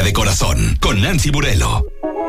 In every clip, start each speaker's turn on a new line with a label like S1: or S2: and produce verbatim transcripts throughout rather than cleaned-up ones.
S1: de corazón con Nancy Burelo.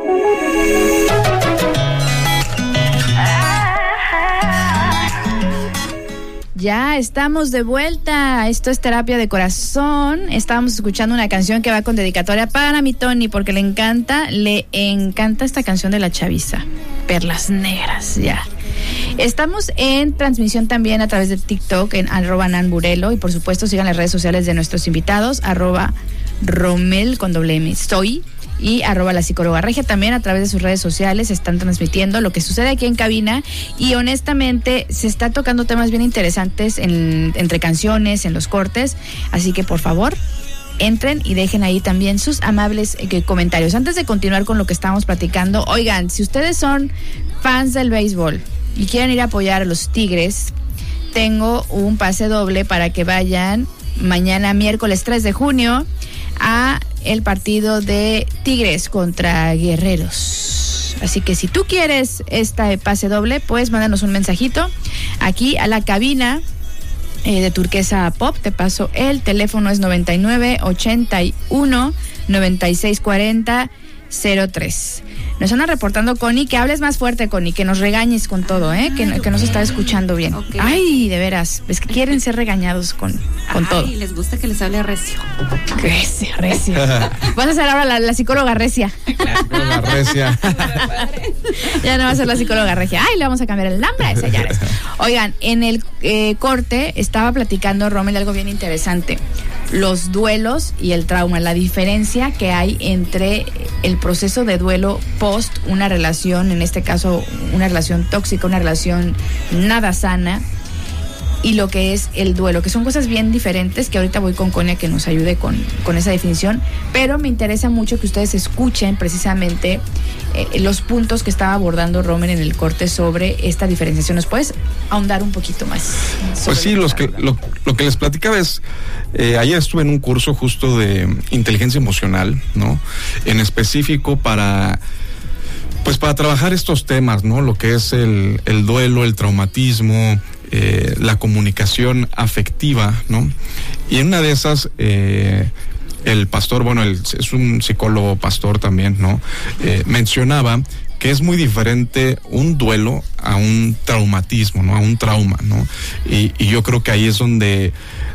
S2: Ya estamos de vuelta. Esto es Terapia de Corazón. Estábamos escuchando una canción que va con dedicatoria para mi Tony, porque le encanta, le encanta esta canción de la chaviza. Perlas negras, ya. Estamos en transmisión también a través de TikTok en arroba Nan Burelo, y por supuesto sigan las redes sociales de nuestros invitados, arroba Romel con doble M, soy, y arroba la psicóloga regia. También a través de sus redes sociales están transmitiendo lo que sucede aquí en cabina, y honestamente se está tocando temas bien interesantes en, entre canciones, en los cortes, así que por favor entren y dejen ahí también sus amables eh, comentarios. Antes de continuar con lo que estamos platicando, oigan, si ustedes son fans del béisbol y quieren ir a apoyar a los Tigres, tengo un pase doble para que vayan mañana miércoles tres de junio a el partido de Tigres contra Guerreros. Así que si tú quieres este pase doble, pues mándanos un mensajito aquí a la cabina eh, de Turquesa Pop. Te paso el teléfono, es noventa y nueve, ochenta y uno, noventa y seis cuarenta, cero tres. Nos van reportando, Connie, que hables más fuerte, Connie, que nos regañes con todo, ¿eh? Que, que nos está escuchando bien. Okay. Ay, de veras, es que quieren ser regañados con, con
S3: Ay,
S2: todo.
S3: Ay, les gusta que les hable recio.
S2: Recio, recio. Vas a ser ahora la, la psicóloga recia.
S4: La recia.
S2: Ya no va a ser la psicóloga regia. Ay, le vamos a cambiar el nombre, señores. Oigan, en el eh, corte estaba platicando Rommel algo bien interesante. Los duelos y el trauma, la diferencia que hay entre el proceso de duelo post una relación, en este caso una relación tóxica, una relación nada sana, y lo que es el duelo, que son cosas bien diferentes, que ahorita voy con Conia que nos ayude con, con esa definición, pero me interesa mucho que ustedes escuchen precisamente eh, los puntos que estaba abordando Romer en el corte sobre esta diferenciación. ¿Nos puedes ahondar un poquito más?
S4: Pues sí, los que, lo, lo que les platicaba es, eh, ayer estuve en un curso justo de inteligencia emocional, ¿no? En específico para... Pues para trabajar estos temas, ¿no? Lo que es el, el duelo, el traumatismo, eh, la comunicación afectiva, ¿no? Y en una de esas, eh, el pastor, bueno, el, es un psicólogo pastor también, ¿no? Eh, mencionaba que es muy diferente un duelo a un traumatismo, ¿no? A un trauma, ¿no? Y, y yo creo que ahí es donde...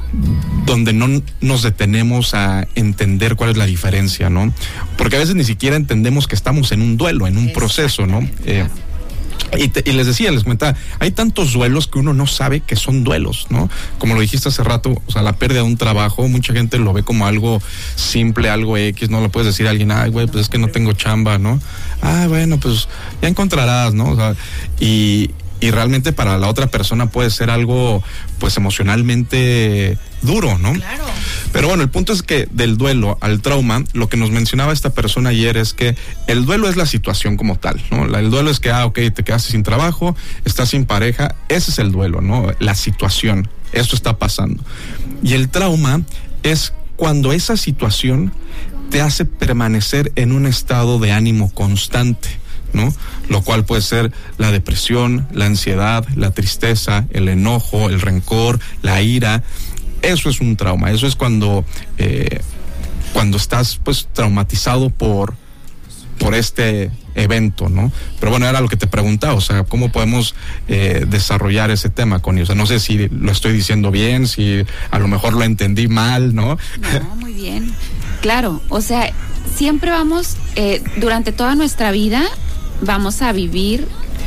S4: donde no nos detenemos a entender cuál es la diferencia, ¿no? Porque a veces ni siquiera entendemos que estamos en un duelo, en un proceso, ¿no? Eh, y, te, y les decía, les comentaba, hay tantos duelos que uno no sabe que son duelos, ¿no? Como lo dijiste hace rato, o sea, la pérdida de un trabajo, mucha gente lo ve como algo simple, algo X, no le puedes decir a alguien, ay, güey, pues es que no tengo chamba, ¿no? Ah, bueno, pues ya encontrarás, ¿no? O sea, y... Y realmente para la otra persona puede ser algo, pues, emocionalmente duro, ¿no?
S2: Claro.
S4: Pero bueno, el punto es que del duelo al trauma, lo que nos mencionaba esta persona ayer es que el duelo es la situación como tal, ¿no? El duelo es que, ah, ok, te quedaste sin trabajo, estás sin pareja, ese es el duelo, ¿no? La situación, esto está pasando. Y el trauma es cuando esa situación te hace permanecer en un estado de ánimo constante, ¿no? Lo cual puede ser la depresión, la ansiedad, la tristeza, el enojo, el rencor, la ira. Eso es un trauma. Eso es cuando eh, cuando estás, pues, traumatizado por por este evento, ¿no? Pero bueno, era lo que te preguntaba, o sea, ¿cómo podemos eh, desarrollar ese tema, Connie? O sea, no sé si lo estoy diciendo bien, si a lo mejor lo entendí mal, ¿no?
S3: No, muy bien. Claro, o sea, siempre vamos, eh, durante toda nuestra vida, vamos a vivir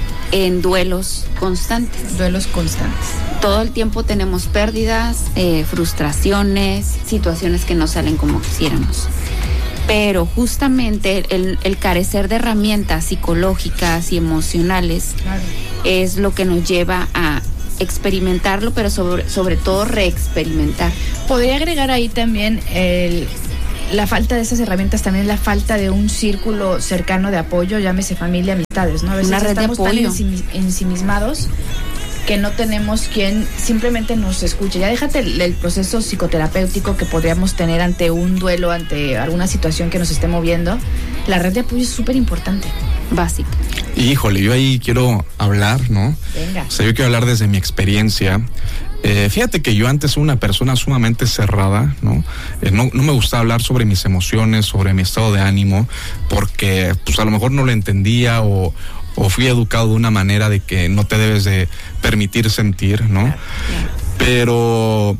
S3: en duelos constantes.
S2: Duelos constantes.
S3: Todo el tiempo tenemos pérdidas, eh, frustraciones, situaciones que no salen como quisiéramos. Pero justamente el, el carecer de herramientas psicológicas y emocionales, claro, es lo que nos lleva a experimentarlo, pero sobre, sobre todo reexperimentar.
S2: Podría agregar ahí también el... la falta de esas herramientas, también la falta de un círculo cercano de apoyo, llámese familia, amistades, ¿no? A veces
S3: una red
S2: estamos
S3: de apoyo.
S2: tan ensimismados que no tenemos quien simplemente nos escuche. Ya déjate el, el proceso psicoterapéutico que podríamos tener ante un duelo, ante alguna situación que nos esté moviendo. La red de apoyo es súper importante.
S3: básica.
S4: Híjole, yo ahí quiero hablar, ¿no?
S2: Venga.
S4: O sea, yo quiero hablar desde mi experiencia. Eh, fíjate que yo antes era una persona sumamente cerrada, ¿no? Eh, no, no me gustaba hablar sobre mis emociones, sobre mi estado de ánimo, porque pues a lo mejor no lo entendía o, o fui educado de una manera de que no te debes de permitir sentir, ¿no?
S2: Claro, claro.
S4: Pero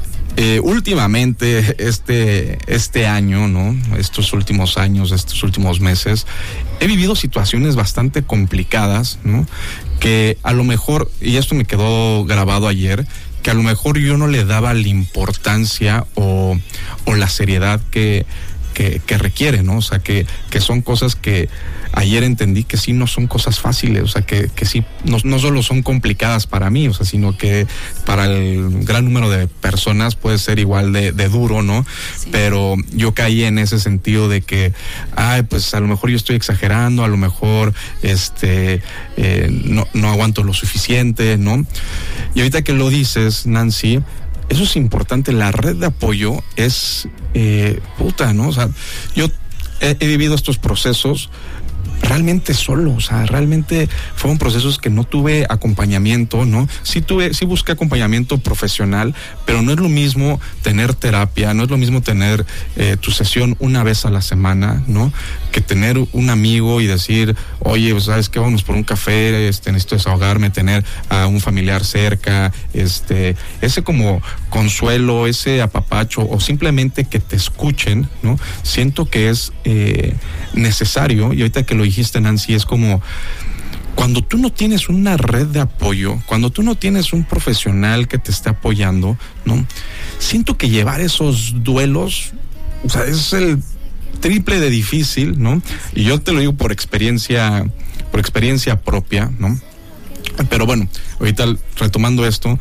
S4: eh, últimamente, este, este año, ¿no? Estos últimos años, estos últimos meses, he vivido situaciones bastante complicadas, ¿no? Que a lo mejor, y esto me quedó grabado ayer, que a lo mejor yo no le daba la importancia o, o la seriedad que, que, que requiere, ¿no? O sea, que, que son cosas que ayer entendí que sí no son cosas fáciles, o sea, que, que sí no, no solo son complicadas para mí, o sea, sino que para el gran número de personas puede ser igual de, de duro, ¿no? Sí. Pero yo caí en ese sentido de que, ay, pues a lo mejor yo estoy exagerando, a lo mejor este eh, no, no aguanto lo suficiente, ¿no? Y ahorita que lo dices, Nancy, eso es importante, la red de apoyo es eh, puta, ¿no? O sea, yo he, he vivido estos procesos realmente solo, o sea, realmente fueron procesos que no tuve acompañamiento, ¿no? Sí tuve, sí busqué acompañamiento profesional, pero no es lo mismo tener terapia, no es lo mismo tener eh, tu sesión una vez a la semana, ¿no? Que tener un amigo y decir, oye, pues, ¿sabes qué? Vamos por un café, este, necesito desahogarme, tener a un familiar cerca, este, ese como consuelo, ese apapacho, o simplemente que te escuchen, ¿no? Siento que es eh, necesario, y ahorita que lo dijiste, Nancy, es como cuando tú no tienes una red de apoyo, cuando tú no tienes un profesional que te esté apoyando, ¿no? Siento que llevar esos duelos, o sea, es el triple de difícil, ¿no? Y yo te lo digo por experiencia, por experiencia propia, ¿no? Pero bueno, ahorita retomando esto,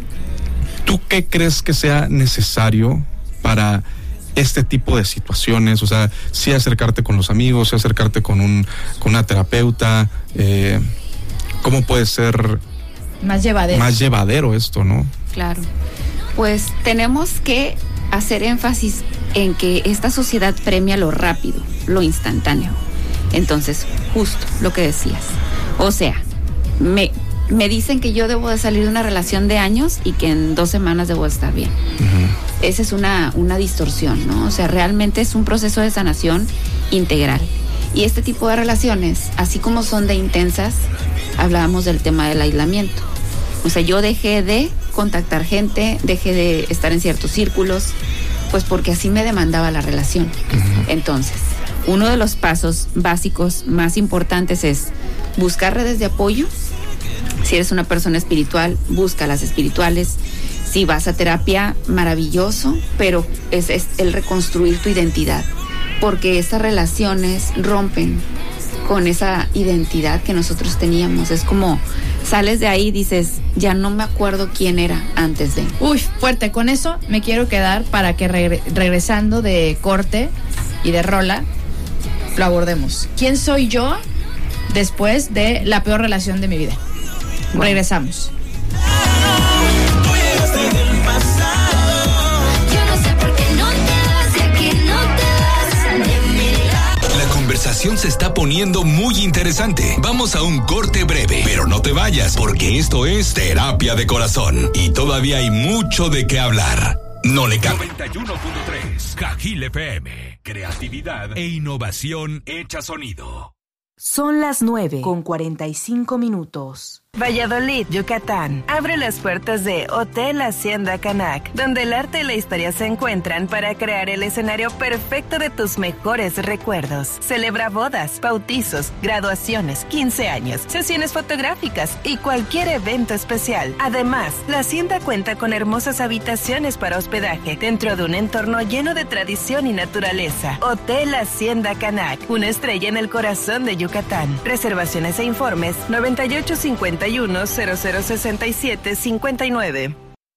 S4: ¿tú qué crees que sea necesario para este tipo de situaciones? O sea, sí acercarte con los amigos, sí acercarte con un con una terapeuta, eh, ¿cómo puede ser
S2: más llevadero?
S4: Más llevadero esto, ¿no?
S3: Claro, pues tenemos que hacer énfasis en que esta sociedad premia lo rápido, lo instantáneo. Entonces, justo lo que decías, o sea, me me dicen que yo debo de salir de una relación de años y que en dos semanas debo de estar bien. Uh-huh. Esa es una, una distorsión, ¿no? O sea, realmente es un proceso de sanación integral. Y este tipo de relaciones, así como son de intensas, hablábamos del tema del aislamiento. O sea, yo dejé de contactar gente, dejé de estar en ciertos círculos, pues porque así me demandaba la relación. Uh-huh. Entonces, uno de los pasos básicos más importantes es buscar redes de apoyo. Si eres una persona espiritual, busca las espirituales. Si vas a terapia, maravilloso, pero es, es el reconstruir tu identidad, porque estas relaciones rompen con esa identidad que nosotros teníamos. Es como sales de ahí y dices, ya no me acuerdo quién era antes de.
S2: Uy, fuerte, con eso me quiero quedar para que regre- regresando de corte y de rola, lo abordemos. ¿Quién soy yo después de la peor relación de mi vida? Bueno. Regresamos.
S1: La conversación se está poniendo muy interesante. Vamos a un corte breve, pero no te vayas, porque esto es Terapia de Corazón y todavía hay mucho de qué hablar. No le cambies. noventa y uno punto tres Cajil F M. Creatividad e innovación hecha sonido.
S5: Son las nueve con cuarenta y cinco minutos. Valladolid, Yucatán. Abre las puertas de Hotel Hacienda Canac, donde el arte y la historia se encuentran para crear el escenario perfecto de tus mejores recuerdos. Celebra bodas, bautizos, graduaciones, quince años, sesiones fotográficas y cualquier evento especial. Además, la Hacienda cuenta con hermosas habitaciones para hospedaje dentro de un entorno lleno de tradición y naturaleza. Hotel Hacienda Canac, una estrella en el corazón de Yucatán. Reservaciones e informes noventa y ocho cincuenta y uno cero cero sesenta y siete cincuenta y nueve.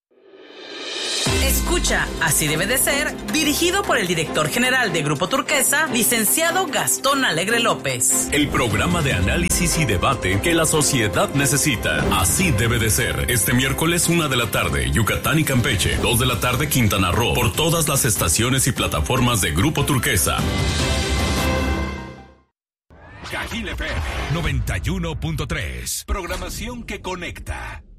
S6: Escucha, así debe de ser, dirigido por el director general de Grupo Turquesa, licenciado Gastón Alegre López.
S1: El programa de análisis y debate que la sociedad necesita. Así debe de ser. Este miércoles, una de la tarde, Yucatán y Campeche. Dos de la tarde, Quintana Roo. Por todas las estaciones y plataformas de Grupo Turquesa. Guayaquil F M noventa y uno punto tres. Programación que conecta.